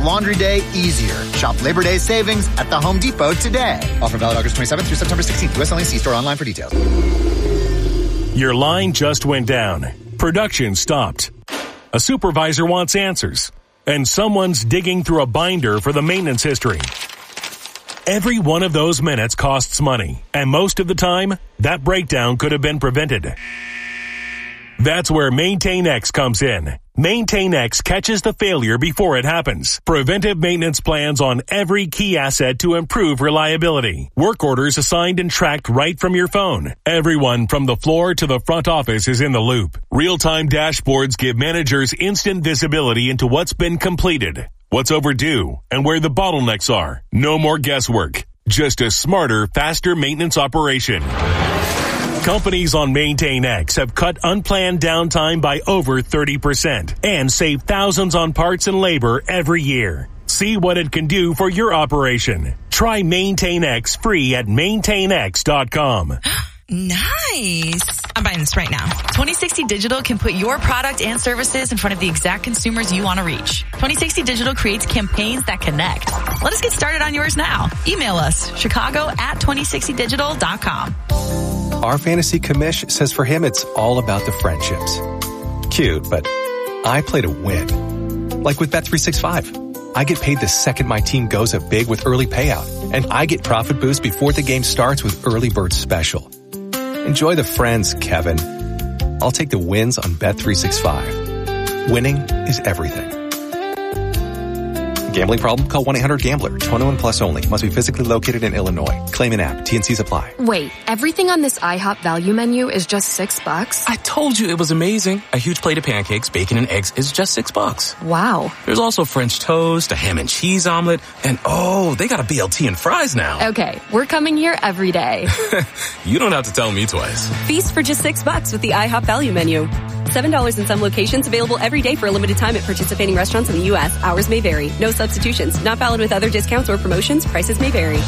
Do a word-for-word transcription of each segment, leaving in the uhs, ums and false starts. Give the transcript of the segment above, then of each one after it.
laundry day easier. Shop Labor Day savings at the Home Depot today. Offer valid August twenty-seventh through September sixteenth. U S only. See store online for details. Your line just went down. Production stopped. A supervisor wants answers. And someone's digging through a binder for the maintenance history. Every one of those minutes costs money. And most of the time, that breakdown could have been prevented. That's where MaintainX comes in. MaintainX catches the failure before it happens. Preventive maintenance plans on every key asset to improve reliability. Work orders assigned and tracked right from your phone. Everyone from the floor to the front office is in the loop. Real-time dashboards give managers instant visibility into what's been completed, what's overdue, and where the bottlenecks are. No more guesswork. Just a smarter, faster maintenance operation. Companies on MaintainX have cut unplanned downtime by over thirty percent and save thousands on parts and labor every year. See what it can do for your operation. Try MaintainX free at maintain x dot com. Nice. I'm buying this right now. twenty sixty Digital can put your product and services in front of the exact consumers you want to reach. twenty sixty Digital creates campaigns that connect. Let us get started on yours now. Email us, chicago at twenty sixty digital dot com. Our fantasy commish says for him it's all about the friendships. Cute, but I play to win. Like with Bet three sixty-five. I get paid the second my team goes up big with early payout. And I get profit boost before the game starts with Early Bird Special. Enjoy the friends, Kevin. I'll take the wins on Bet three sixty-five. Winning is everything. Gambling problem? Call one eight hundred gambler. twenty-one plus only. Must be physically located in Illinois. Claim an app. T and C's apply. Wait, everything on this IHOP value menu is just six bucks? I told you it was amazing. A huge plate of pancakes, bacon, and eggs is just six bucks. Wow. There's also French toast, a ham and cheese omelet, and oh, they got a B L T and fries now. Okay, we're coming here every day. You don't have to tell me twice. Feast for just six bucks with the IHOP value menu. seven dollars in some locations, available every day for a limited time at participating restaurants in the U S. Hours may vary. No substitutions. Not valid with other discounts or promotions. Prices may vary.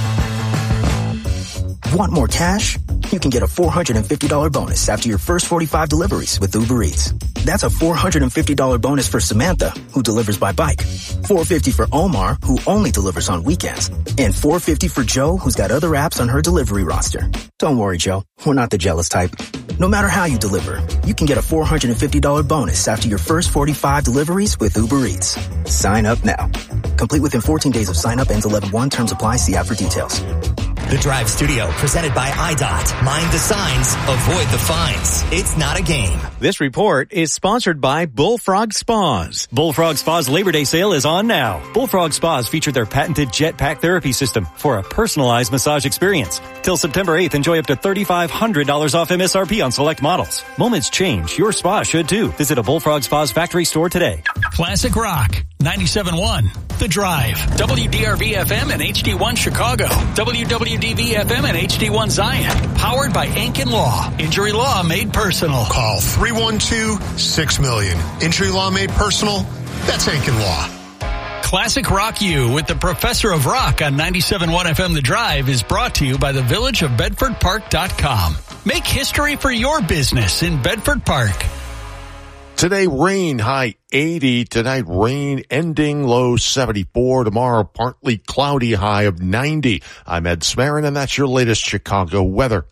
Want more cash? You can get a four hundred fifty dollars bonus after your first forty-five deliveries with Uber Eats. That's a four hundred fifty dollars bonus for Samantha, who delivers by bike. four hundred fifty dollars for Omar, who only delivers on weekends. And four hundred fifty dollars for Joe, who's got other apps on her delivery roster. Don't worry, Joe. We're not the jealous type. No matter how you deliver, you can get a four hundred fifty dollars bonus after your first forty-five deliveries with Uber Eats. Sign up now. Complete within fourteen days of sign up. Ends eleven one. Terms apply. See app for details. The Drive Studio, presented by I D O T. Mind the signs, avoid the fines. It's not a game. This report is sponsored by Bullfrog Spas. Bullfrog Spas Labor Day sale is on now. Bullfrog Spas feature their patented Jetpack therapy system for a personalized massage experience. Till September eighth, enjoy up to three thousand five hundred dollars off M S R P on select models. Moments change. Your spa should too. Visit a Bullfrog Spas factory store today. Classic Rock, ninety-seven point one. The Drive. W D R V F M and H D one Chicago. W W D V F M and H D one Zion. Powered by Ankin Law. Injury law made personal. Call three one two, six million. Injury law made personal? That's Ankin Law. Classic Rock U with the Professor of Rock on ninety-seven point one F M The Drive is brought to you by the Village of Bedford Park dot com. Make history for your business in Bedford Park. Today, rain, high eighty. Tonight, rain, ending low seventy-four. Tomorrow, partly cloudy, high of ninety. I'm Ed Smarin, and that's your latest Chicago weather.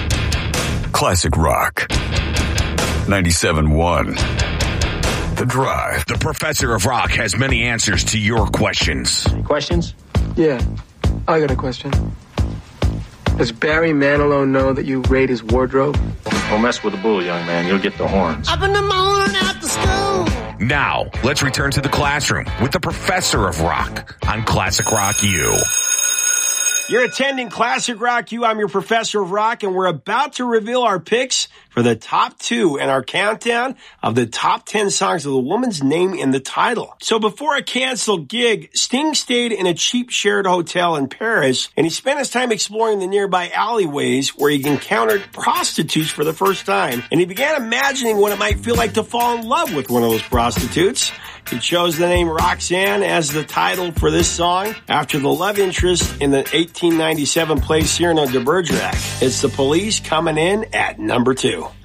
Classic Rock. ninety-seven point one. The Drive. The Professor of Rock has many answers to your questions. Questions? Yeah, I got a question. Does Barry Manilow know that you raid his wardrobe? Don't mess with the bull, young man. You'll get the horns. Up in the morning after school. Now, let's return to the classroom with the Professor of Rock on Classic Rock U. You're attending Classic Rock U. I'm your Professor of Rock, and we're about to reveal our picks for the top two in our countdown of the top ten songs of the woman's name in the title. So before a canceled gig, Sting stayed in a cheap shared hotel in Paris, and he spent his time exploring the nearby alleyways where he encountered prostitutes for the first time, and he began imagining what it might feel like to fall in love with one of those prostitutes. He chose the name Roxanne as the title for this song after the love interest in the eighteen ninety-seven play Cyrano de Bergerac. It's the Police coming in at number two.